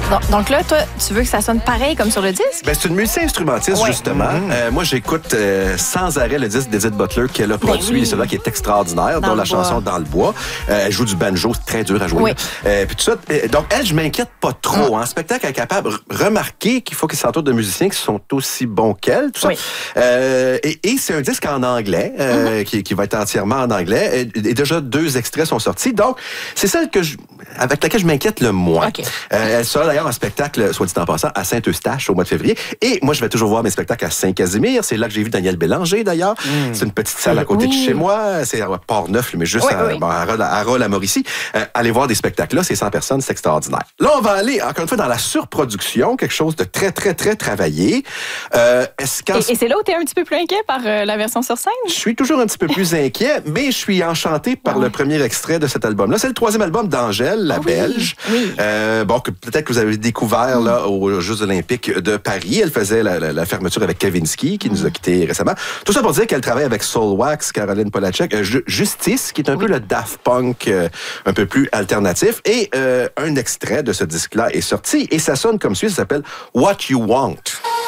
Donc là, toi, tu veux que ça sonne pareil comme sur le disque? Ben, c'est une multi-instrumentiste, justement. Moi, j'écoute sans arrêt le disque d'Edith Butler qu'elle a produit, celui-là qui est extraordinaire, dont la chanson Dans le bois. Elle joue du banjo, c'est très dur à jouer. Puis tout ça. Donc, elle, je m'inquiète pas trop. En spectacle, elle est capable de remarquer qu'il faut qu'elle s'entoure de musiciens qui sont aussi bons qu'elle, tout ça. Et c'est un disque en anglais, qui va être entièrement en anglais. Et déjà, 2 extraits sont sortis. Donc, c'est celle avec laquelle je m'inquiète le moins. Elle sera d'ailleurs en spectacle, soit dit en passant, à Saint-Eustache au mois de février. Et moi, je vais toujours voir mes spectacles à Saint-Casimir. C'est là que j'ai vu Daniel Bélanger, d'ailleurs. C'est une petite salle à côté de chez moi. C'est à Port-Neuf, mais juste à Roll-à-Mauricie. Allez voir des spectacles là, c'est 100 personnes, c'est extraordinaire. Là, on va aller, encore une fois, dans la surproduction, quelque chose de très, très, très travaillé. Et c'est là où tu es un petit peu plus inquiet par la version sur scène? Je suis toujours un petit peu plus inquiet, mais je suis enchanté par le premier extrait de cet album-là. C'est le 3e album d'Angèle, la Belge. Bon, peut-être que vous avez découvert là, aux Jeux olympiques de Paris. Elle faisait la fermeture avec Kavinsky, qui nous a quittés récemment. Tout ça pour dire qu'elle travaille avec Soulwax, Caroline Polachek, Justice, qui est un peu le Daft Punk un peu plus alternatif. Et un extrait de ce disque-là est sorti et ça sonne comme suit, ça s'appelle What You Want.